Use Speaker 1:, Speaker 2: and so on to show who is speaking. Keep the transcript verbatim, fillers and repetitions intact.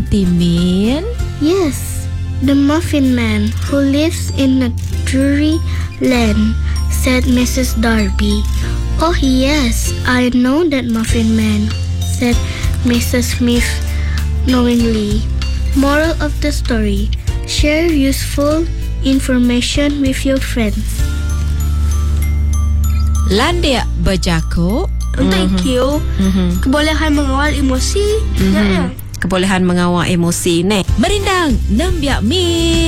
Speaker 1: Timin?
Speaker 2: Yes, the Muffin Man who lives in a dreary land, said Missus Darby. Oh yes, I know that Muffin Man, said Missus Smith knowingly. Moral of the story: share useful information with your friends.
Speaker 1: Landia berjakuk.
Speaker 3: Thank you.
Speaker 1: Mhm.
Speaker 3: Kebolehan mengawal emosi.
Speaker 1: Mhm.
Speaker 3: Ya, ya.
Speaker 1: Kebolehan mengawal emosi ni. Merindang, nembiak mi.